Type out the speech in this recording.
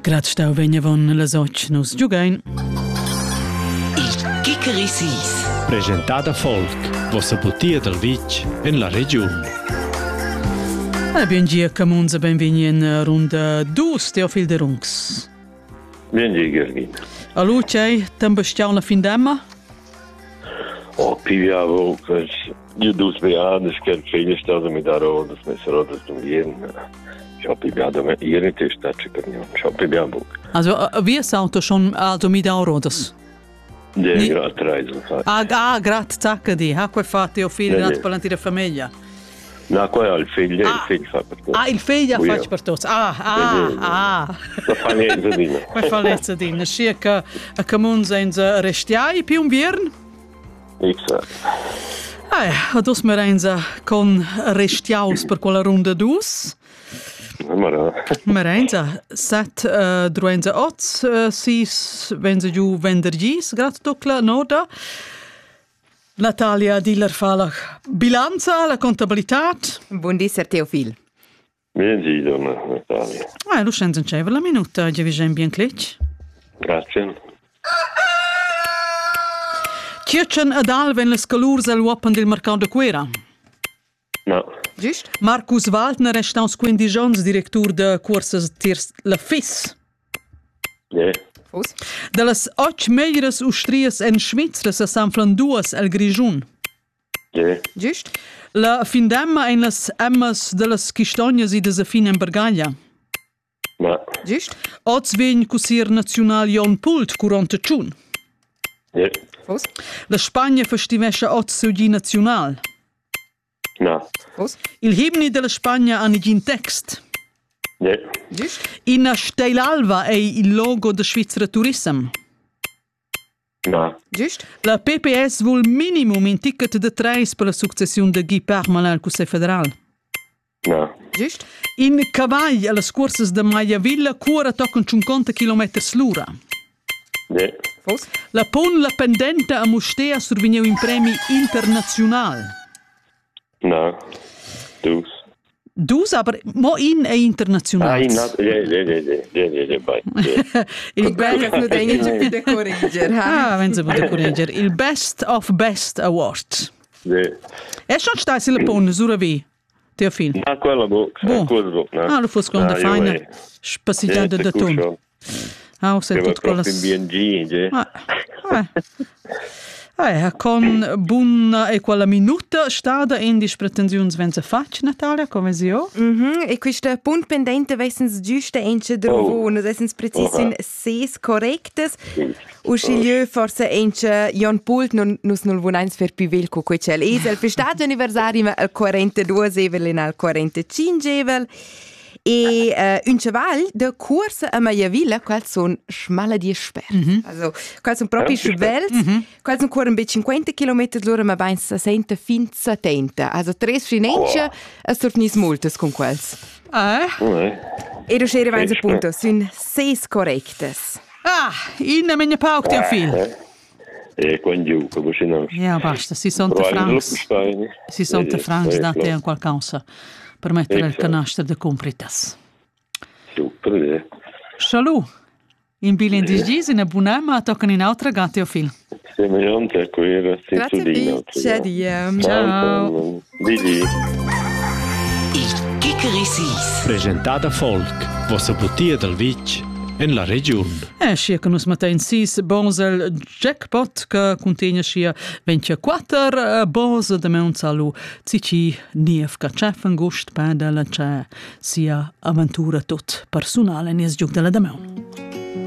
Grad stau vegna von las 8 nus giugain. Il Chickeri Sis. Presentada Folk, vossa butia del Vitg en la regione. Bien dia camunza benveni in runda 2 Teofil de Runks. Bien dia Gergina. Allo c'è tambestiau la fin d'emma? Oh, piviavo, io dus beades che il figlio stato mi da rodas, mi sarò da studiare. Ciò piviado me ieri te stacci per niente. Ciò piviavo. Also wir sauto schon also mit Aurodas. Ja, grad reisen fatti. Grad tacca di. Quei fa Teofil nat palanti da famiglia. No, qua il figlio fa per tutti. Il figlio fa per tutti. La fanezzadina. Quei fanezzadina. Sia che a camunza in restiai più un viern? Exact. Ados merenza con restiaus per quella ronda 2. Merenza 7 druenza 8 6 venza giù venerdis grat tocla noda. Natalia Diller fa la bilanza, la contabilità. Buondì Teofil. Bien sì, donna Natalia. Lo scenza in ceva la minuta, già vi bien clic. Grazie. Circen ad alven le scalurs al wappen del mercato de Quera. No. Giust? Marcus Waldner è stato 15 anni direttore de corses tiers la FIS. Ja. Fos? Dallas 8 meilleres Austrias en Schweizer se sanflan 2 al Grigiun. Ja. Giust? La fin d'emma en las emmas de las Chistognas i de Zafin en Bergaglia. No. Giust? Oz vegn cussir national Jon Pult curante tschun. Ja. Fos? La Spagna festivescha oz suggi national. No. Fos? Il himni de la Spagna han in text. Ja. Giust? In Steilalva è il logo de Schweizer Tourism. No. Giust? La PPS vuol minimum in ticket de 3 per la succession de Guy Parmelin al Conseil Federal. No. Giust? In Cavagl alle corses de Maiavilla cura toccano 50 km l'ora. Ja. Fos? La pon la pendente a Mustea survigneu in premi international. No. Dus. Dus aber mo in è international. Ja, bei. Il Belgas nu dengen più da corriger, ha? wenn sie wieder corriger. Il Best of Best Award. Ja. È schon stai la pon sura vi. Teofil. No, quella book. Quella book, no. Lo fos con da fina spassigliata da ton. Se tutto quello in BNG, con buona e quella minuta stada in dis pretensions wenn se fac Natalia come zio. E questa punt pendente vessens giusta ence drovo, no vessens precisin 6 correctes. Uscilieu forse ence Jon Pult nus nul vunains fer pivel co quecel esel festat anniversari ma al 42 evel in al 45 evel. E un cheval de corsa a Maiavilla, qual son schmala die sper. Also, qual son proprio schwelt, qual son corren be 50 km l'ora, ma bain 60 fin 70. Also, 3 finenche, a sornis multes con quals. E do schere vains appunto, sun 6 correctes. In menja pauk Teofil. Quan giù, come si non. Ja, basta, 60 francs. 60 francs date a qualcosa. Per mettere il canastro de compritas. Super, Salut! In bilen disgis in abunema toccano in altra gatti o fil. Semejante a quella Grazie, ciao. Ciao. Didi. Il Chickeri Sis. Presentada Folk, vossa butia del Vitg en la regione. Scia nus matin 6 bonsel jackpot che contiene scia 24 bose de meunzalu cici nief ca cefen gust pedala c'è sia avventura tot personale nes giug della de meun.